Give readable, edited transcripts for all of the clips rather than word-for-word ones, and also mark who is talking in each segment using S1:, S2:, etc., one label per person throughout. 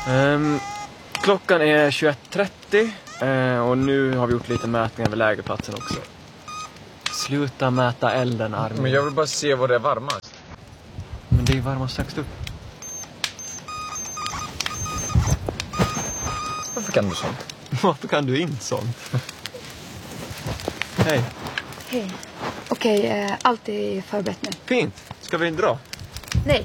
S1: Klockan är 21:30 och nu har vi gjort lite mätningar vid lägerplatsen också. Sluta mäta elden, Armin.
S2: Men jag vill bara se vad det är varmast.
S1: Men det är varmast högst upp.
S2: Varför kan du sånt?
S1: Varför kan du in sånt? Hej.
S3: Hej. Okej, allt är förberett nu.
S1: Fint. Ska vi dra?
S3: Nej.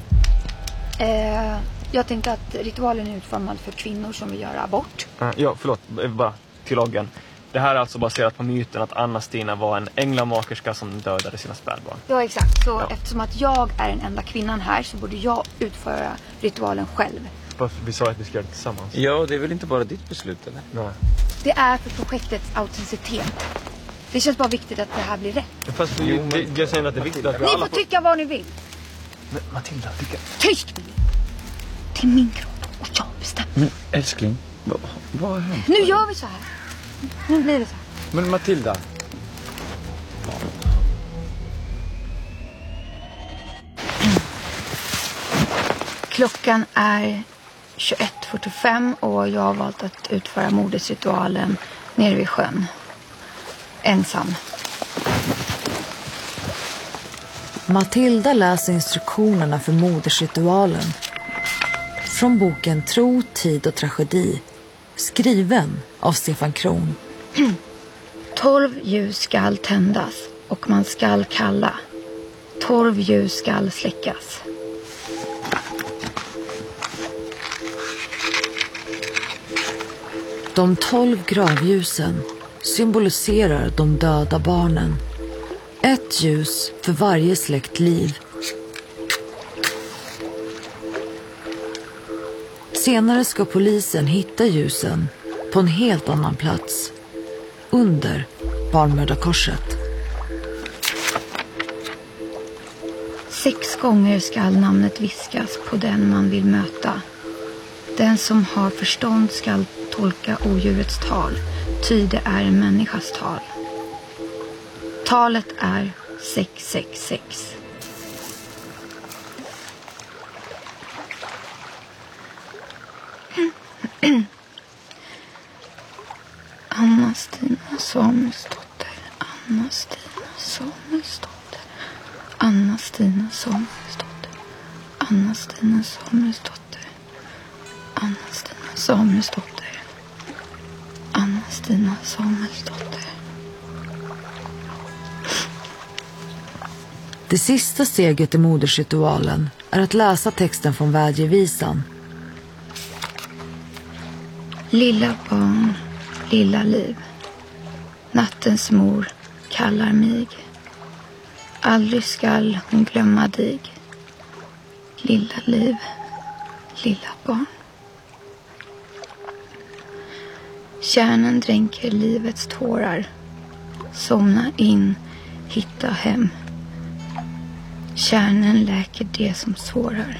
S3: Jag tänkte att ritualen är utformad för kvinnor som vill göra abort.
S1: Ja, förlåt. Bara till loggen. Det här är alltså baserat på myten att Anna-Stina var en änglamakerska som dödade sina spädbarn.
S3: Ja, exakt. Så eftersom att jag är den enda kvinnan här så borde jag utföra ritualen själv.
S1: Fast vi sa att vi ska göra det tillsammans.
S2: Ja, det är väl inte bara ditt beslut, eller?
S1: Nej.
S3: Det är för projektets autenticitet. Det känns bara viktigt att det här blir rätt.
S1: Fast jag säger att det är viktigt att vi
S3: Ni
S1: alla
S3: får tycka vad ni vill.
S1: Men Matilda, tycka...
S3: Tyst! Till min kropp och jag bestämmer.
S2: Men älskling, vad har hänt?
S3: Nu gör vi så här. Nu blir det så här.
S2: Men Matilda.
S3: Klockan är 21:45 och jag har valt att utföra modersritualen nere vid sjön. Ensam.
S4: Matilda läser instruktionerna för modersritualen från boken Tro, tid och tragedi, skriven av Stefan Kron.
S3: 12 ljus skall tändas och man skall kalla. 12 ljus skall släckas.
S4: De 12 gravljusen symboliserar de döda barnen. Ett ljus för varje släkt liv. Senare ska polisen hitta ljusen på en helt annan plats. Under barnmördarkorset.
S3: 6 gånger skall namnet viskas på den man vill möta. Den som har förstånd skall tolka odjurets tal, ty det är en människas tal. Talet är 666. Anna-Stina Samuelsdotter, Anna-Stina Samuelsdotter, Anna-Stina Samuelsdotter, Anna-Stina Samuelsdotter, Anna-Stina Samuelsdotter, Anna-Stina Samuelsdotter.
S4: Det sista steget i modersritualen är att läsa texten från vädjevisan.
S3: Lilla barn, lilla liv. Nattens mor kallar mig. Aldrig skall hon glömma dig. Lilla liv, lilla barn. Kärnen dränker livets tårar. Somna in, hitta hem. Kärnen läker det som sårar.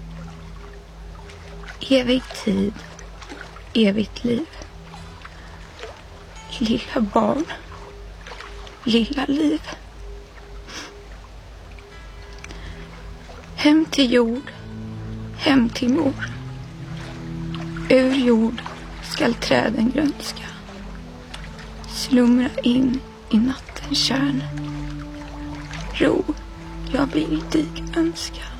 S3: Evig tid, evigt liv. Lilla barn, lilla liv. Hem till jord, hem till mor. Ur jord skall träden grönska. Slumra in i nattens kärn. Ro, jag vill dig önska.